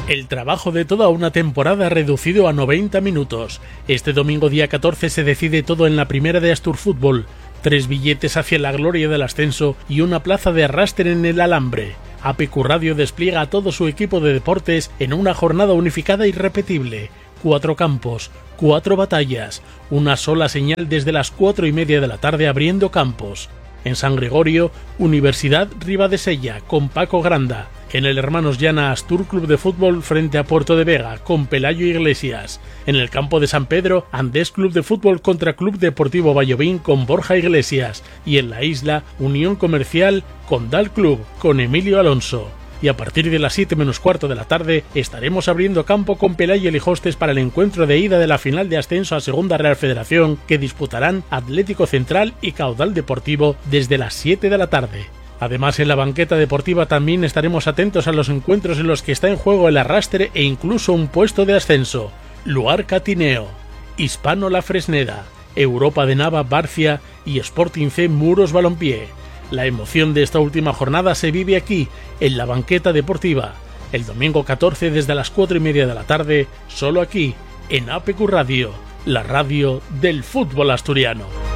El trabajo de toda una temporada reducido a 90 minutos. Este domingo día 14 se decide todo en la primera de Astur Fútbol. 3 billetes hacia la gloria del ascenso y una plaza de arrastre en el alambre. APQ Radio despliega a todo su equipo de deportes en una jornada unificada e irrepetible. 4 campos, 4 batallas, una sola señal desde las 4:30 de la tarde abriendo campos. En San Gregorio, Universidad Ribadesella con Paco Granda. En el Hermanos Llana, Astur Club de Fútbol frente a Puerto de Vega con Pelayo Iglesias. En el campo de San Pedro, Andés Club de Fútbol contra Club Deportivo Vallovín con Borja Iglesias. Y en la isla, Unión Comercial con Dal Club con Emilio Alonso. Y a partir de las 7:15 de la tarde estaremos abriendo campo con Pelayo Lijostes para el encuentro de ida de la final de ascenso a Segunda Real Federación que disputarán Atlético Central y Caudal Deportivo desde las 7 de la tarde. Además, en la banqueta deportiva también estaremos atentos a los encuentros en los que está en juego el arrastre e incluso un puesto de ascenso. Luarca Tineo, Hispano La Fresneda, Europa de Nava Barcia y Sporting C Muros Balompié. La emoción de esta última jornada se vive aquí, en la banqueta deportiva, el domingo 14 desde las 4:30 de la tarde, solo aquí, en APQ Radio, la radio del fútbol asturiano.